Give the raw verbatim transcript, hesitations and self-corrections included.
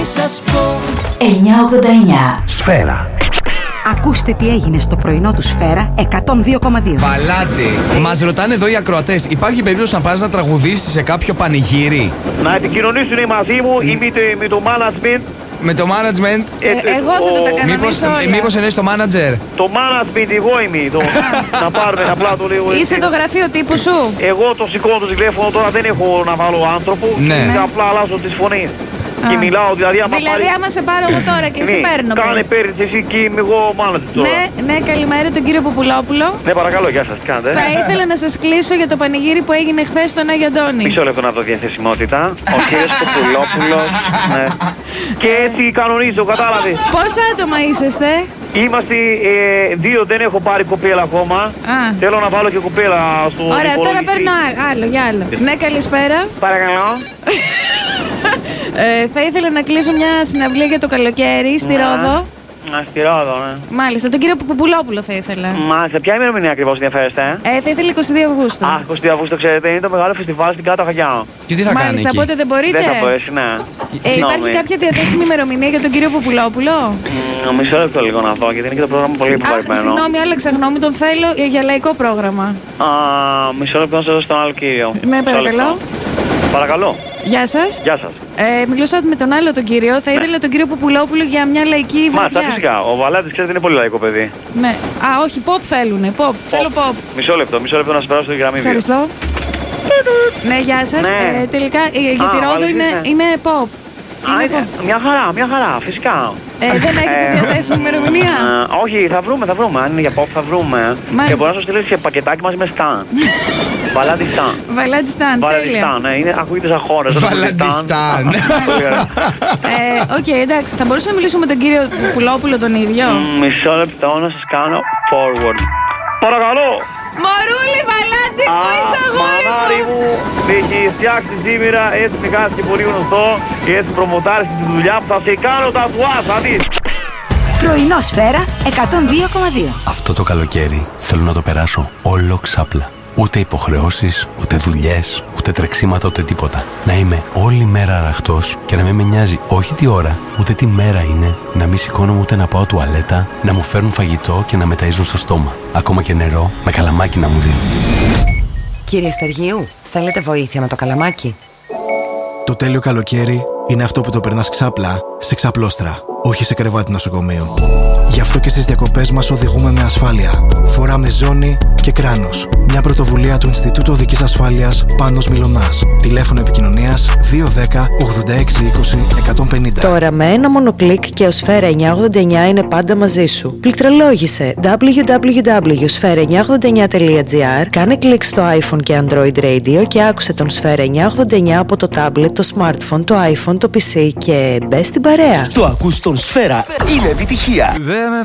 εννιακόσια ογδόντα εννιά Σφαίρα. Ακούστε τι έγινε στο πρωινό του Σφαίρα εκατόν δύο κόμμα δύο. Παλάτι. Μας ρωτάνε εδώ οι ακροατές, υπάρχει περίπτωση να πας να τραγουδήσεις σε κάποιο πανηγύρι? Να επικοινωνήσουν μαζί μου ή με το, με το management. Με το management. Ε, Ε, εγώ θα το τα κανονίσω Μήπως, όλα. μήπως εννοείς το manager? Το management εγώ είμαι. Το, να πάρουμε απλά το λίγο. Είσαι το γραφείο τύπου σου. Εγώ το σηκώνω το τηλέφωνο, τώρα δεν έχω να βάλω άνθρωπο. Ναι. Και απλά αλλάζω τις φωνές. Και μιλάω, δηλαδή άμα Δηλαδή, πάρει... άμα σε πάρω εγώ τώρα και σε Ναι, παίρνω. κάνε πες. παίρνεις εσύ και είμαι εγώ manager τώρα. Ναι, ναι, καλημέρα τον κύριο Πουπουλόπουλο. Ναι, παρακαλώ, γεια σας, τι κάνετε? Θα ήθελα να σας κλείσω για το πανηγύρι που έγινε χθες στον Άγιο Αντώνη. Μισό λεπτό να δω διαθεσιμότητα. Ο κύριος Πουπουλόπουλος. Ναι. Και έτσι κανονίζω, κατάλαβες. Πόσα άτομα είσαστε? Είμαστε ε, δύο, δεν έχω πάρει κοπέλα ακόμα. Α. Θέλω να βάλω και κοπέλα στο Ωραία, τώρα υπολογιστή. παίρνω άλλο, άλλο για άλλο. Ναι, καλησπέρα. Παρακαλώ. Ε, θα ήθελα να κλείσω μια συναυλία για το καλοκαίρι στη Ναι. Ρόδο. Να στη Ρόδο, ναι. Μάλιστα, τον κύριο Πουπουλόπουλο θα ήθελα. Μα σε ποια ημερομηνία ακριβώς ενδιαφέρεστε, ε? Ε, θα ήθελα είκοσι δύο Αυγούστου. Αχ, είκοσι δύο Αυγούστου, ξέρετε, είναι το μεγάλο φεστιβάλ στην Κάτω Χαγιά. Και τι θα κάνει Μάλιστα, εκεί? οπότε δεν μπορείτε. Δεν θα μπορέσει, ναι. Ε, υπάρχει κάποια διαθέσιμη ημερομηνία για τον κύριο Πουπουλόπουλο? Μ, Μισό λεπτό λίγο να δω, γιατί είναι και το πρόγραμμα πολύ Αχ, επιβαρημένο. συγγνώμη, άλλαξα γνώμη, τον θέλω ε, για λαϊκό πρόγραμμα. Α, μισό λεπτό να σας δώσω τον άλλο κύριο. Ναι, Μισό παρακαλώ. λεπτό. Παρακαλώ. Γεια σας. Γεια σας. Ε, μιλούσα με τον άλλο τον κύριο. Θα ήθελα τον κύριο Πουπουλόπουλο για μια λαϊκή Μάλιστα, βραδιά. φυσικά. Ο Βαλάτης, ξέρετε, είναι πολύ λαϊκό παιδί. Ναι. Α, όχι, pop θέλουνε. Pop. Θέλω pop. Μισό λεπτό, μισό λεπτό να σας περάσω τη γραμμή δύο. Ευχαριστώ. Ναι, γεια σας. Ναι. Ε, τελικά ε, για Α, τη Ρόδο Βαλαιστής, είναι, ναι. είναι pop. Α, Είναι είναι- pop. μια χαρά, μια χαρά, φυσικά. Ε, δεν έχετε Ε, διαθέσιμη ημερομηνία. ε, όχι, θα βρούμε, θα βρούμε. Αν είναι για pop θα βρούμε. Μάλιστα. Και μπορώ να σας στείλω και πακετάκι μαζί με σταν. Βαλάντισταν. Βαλάντισταν, τέλεια. Βαλάντισταν, ναι, είναι, ακούγεται σαν χώρες. Βαλαντιστάν. Πολύ ωραία. Ε, Οκ, εντάξει, θα μπορούσα να μιλήσω με τον κύριο Πουπουλόπουλο τον ίδιο. Μ, Μισό λεπτό να σας κάνω forward. Παρακαλώ. Μωρούλη, Βαλάντη, πού είσαι αγόρι μανάρι μου. μου, με έχει φτιάξει σήμερα, έτσι με κάνεις και πολύ γνωστό και έτσι προμοτάρεις τη δουλειά που θα σε κάνω τατουάζ, θα δεις. Πρωινό Σφαίρα εκατόν δύο κόμμα δύο. Αυτό το καλοκαίρι θέλω να το περάσω όλο ξάπλα. Ούτε υποχρεώσεις, ούτε δουλειές, ούτε τρεξίματα, ούτε τίποτα. Να είμαι όλη μέρα αραχτός και να μην με νοιάζει όχι τι ώρα, ούτε τι μέρα είναι, να μην σηκώνομαι ούτε να πάω τουαλέτα, να μου φέρνουν φαγητό και να με ταΐζουν στο στόμα. Ακόμα και νερό με καλαμάκι να μου δίνουν. Κύριε Στεργίου, θέλετε βοήθεια με το καλαμάκι? Το τέλειο καλοκαίρι είναι αυτό που το περνάς ξάπλα σε ξαπλώστρα, όχι σε κρεβάτι νοσοκομείου. Γι' αυτό και στις διακοπές μας οδηγούμε με ασφάλεια. Φοράμε ζώνη και κράνος. Μια πρωτοβουλία του Ινστιτούτου Οδικής Ασφάλειας Πάνος Μιλωνάς. Τηλέφωνο επικοινωνίας δύο ένα μηδέν ογδόντα έξι είκοσι εκατόν πενήντα. Τώρα με ένα μόνο κλικ και ο Σφαίρα εννιακόσια ογδόντα εννιά είναι πάντα μαζί σου. Πληκτρολόγησε ντάμπλιου ντάμπλιου ντάμπλιου τελεία σφαίρα εννιακόσια ογδόντα εννιά τελεία τζι άρ, κάνε κλικ στο iPhone και Android Radio και άκουσε τον Σφαίρα εννιακόσια ογδόντα εννιά από το tablet, το smartphone, το iPhone, το πι σι και μπες στην παρέα. Το ακούς στον Σφαίρα, είναι επιτυχία.